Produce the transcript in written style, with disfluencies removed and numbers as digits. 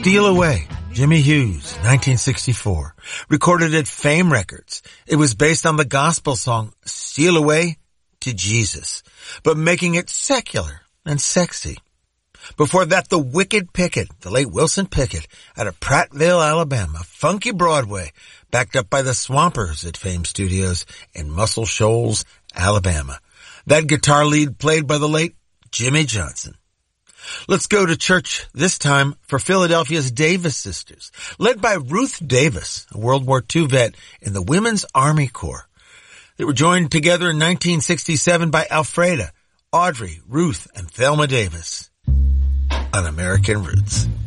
Steal Away, Jimmy Hughes, 1964. Recorded at Fame Records. It was based on the gospel song Steal Away to Jesus, but making it secular and sexy. Before that, the Wicked Pickett, the late Wilson Pickett, out of Prattville, Alabama. Funky Broadway, backed up by the Swampers at Fame Studios in Muscle Shoals, Alabama. That guitar lead played by the late Jimmy Johnson. Let's go to church this time for Philadelphia's Davis sisters, led by Ruth Davis, a World War II vet in the Women's Army Corps. They were joined together in 1967 by Alfreda, Audrey, Ruth, and Thelma Davis on American Roots.